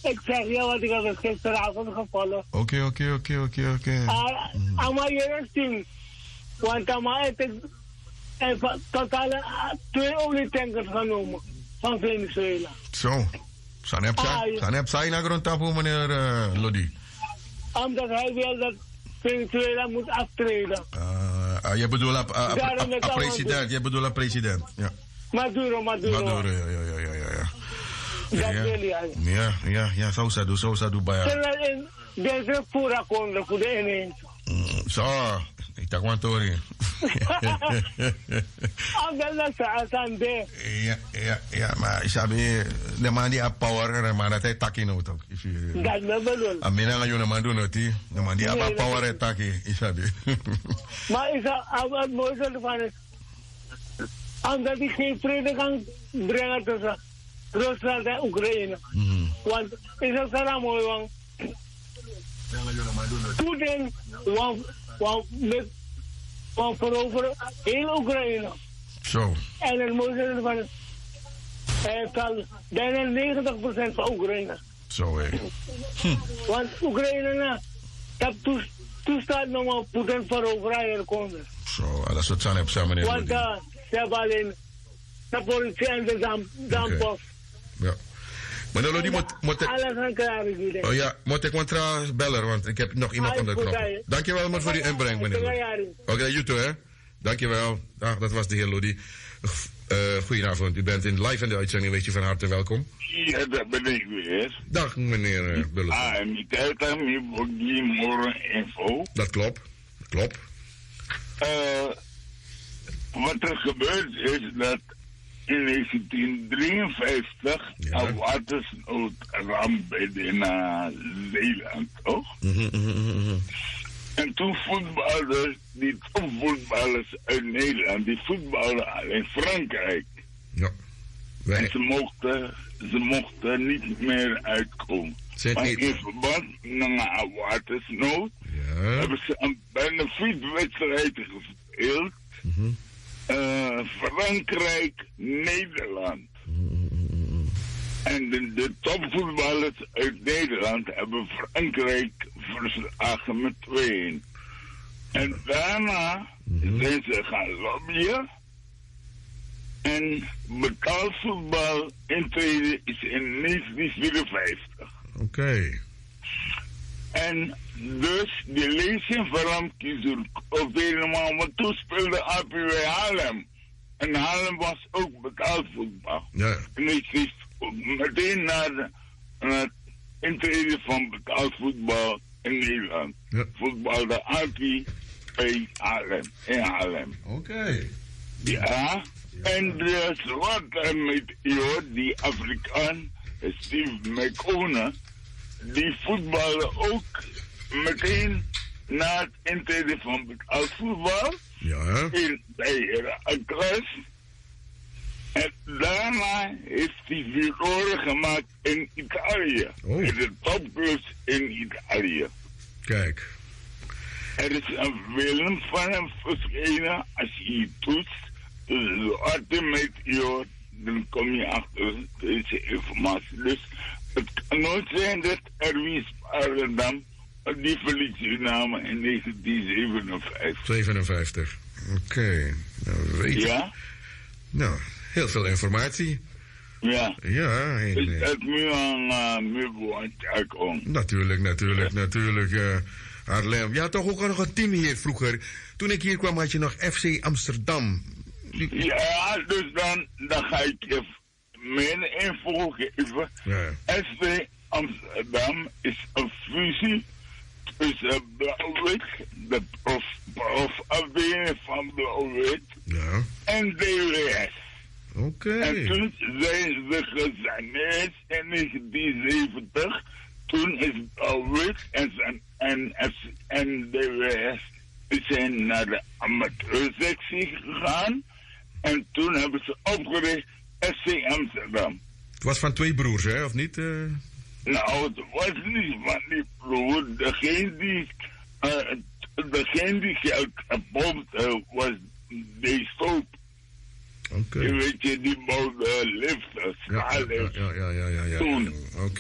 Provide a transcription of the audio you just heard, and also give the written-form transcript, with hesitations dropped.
Ik zeg je wat ik heb gisteravond gevallen. Oké. Maar je ding. Want dan heb ik totaal 2 olietankers genomen van Venezuela. Zo. San heb zij naar grond tapu, meneer Lodi? Omdat hij wil dat Venezuela moet aftreden. Je bedoelt president. Ja. Maduro. Ja. Dat wil hij. Ja, zo zou doen bij. Terwijl in deze voorrakonden voor de ineens. Zo, ik dacht maar Tori. Ja, maar Isabi, de man die heeft power, maar dat hij takkie nooit ook. Dat bedoel. Amina ga je een man doen, dat de man die heeft power, hij takkie, Isabi. Maar is dat het mooiste ervan is, omdat hij geen vrede kan brengen tussen Rusland en Oekraïne. Want is het zo mooi, want Poetin want veroveren heel Oekraïne. Zo. En het mooiste ervan is, hij heeft al bijna 90% van Oekraïne. Zo, hé. Want Oekraïne, dat toestaat nog maar Poetin veroveren en komen. Zo, dat is wat zijn op meneer. Want ze hebben alleen de politie en de dampost. Ja. Maar Lodi moet alles aan klaar is. Oh ja, moet ik contra bellen, want ik heb nog iemand aan de knop. Dankjewel maar voor die inbreng, meneer. Oké, you too, hè. Dankjewel. Dag, dat was de heer Lodi. Goedenavond, u bent live in de uitzending, weet je, van harte welkom. Ja, dat ben ik weer. Dag, meneer Bullet. En ik kijk aan die morgen info. Dat klopt. Wat er gebeurd is, dat in 1953 een watersnoodramp bij Zeeland, toch? En toen voetballers, die topvoetballers uit Nederland, die voetballen in Frankrijk. Ja. En ze mochten niet meer uitkomen. Maar in verband met een watersnood hebben ze een benefietwedstrijd gespeeld. Frankrijk, Nederland. En de topvoetballers uit Nederland hebben Frankrijk verslagen met 2-1. En daarna zijn ze gaan lobbyen. En betaalvoetbal intreden is in 1954. Oké. En dus de lezing van kiezer of helemaal, want toen speelde APW Haarlem. En Haarlem was ook betaalvoetbal. Ja. En ik kreeg meteen naar het intreden van betaalvoetbal in Nederland. Ja. Voetbal de APW Haarlem, in Haarlem. Oké. Ja. En dus wat met die Afrikaan, Steve McCone, die voetballen ook meteen na het intreden van betaalvoetbal. Ja. Bij een klas. En daarna heeft hij furoren gemaakt in Italië. Oh. In de topclubs in Italië. Kijk. Er is een film van hem verschenen. Als je het toetst, dus altijd met je, dan kom je achter deze informatie. Dus het kan nooit zijn dat Erwin Spaardam die verliet Suriname in 1957. 57. Oké. Nou, weet je. Ja? Nou, heel veel informatie. Ja. Ja. Is dat nu aan Mubo? Natuurlijk. Haarlem. Ja, toch ook nog een team hier vroeger. Toen ik hier kwam had je nog FC Amsterdam. Ja, dus dan ga ik je mijn info geven. Ja. FC Amsterdam is een fusie tussen Blauw-Wit, de profafdeling van Blauw-Wit, en DWS. Oké. En toen zijn ze gesaneerd in 1970. Toen is Blauw-Wit en DWS zijn naar de amateursectie gegaan. En toen hebben ze opgericht FC Amsterdam. Het was van 2 broers, hè, of niet? Nou, het was niet van die broer. Degene die geld gepompt was die Stoop. Oké. Je weet je, die bouwde lifters. Ja. Toen. Oké.